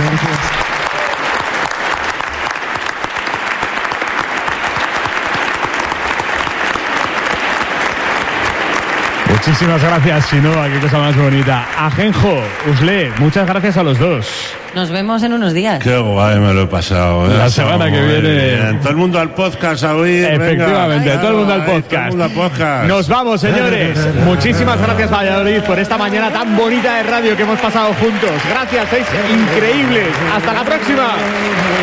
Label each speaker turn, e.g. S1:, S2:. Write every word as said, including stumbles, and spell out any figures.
S1: Gracias.
S2: Muchísimas gracias, Chinoa, qué cosa más bonita. Ajenjo, Usle, muchas gracias a los dos.
S3: Nos vemos en unos días.
S4: Qué guay me lo he pasado.
S2: La semana que viene.
S4: Bien. Todo el mundo al podcast a oír.
S2: Efectivamente,
S4: venga.
S2: todo el mundo al
S4: Ay, todo el
S2: podcast.
S4: mundo al podcast.
S2: Nos vamos, señores. Muchísimas gracias, Valladolid, por esta mañana tan bonita de radio que hemos pasado juntos. Gracias, sois increíbles. Hasta la próxima.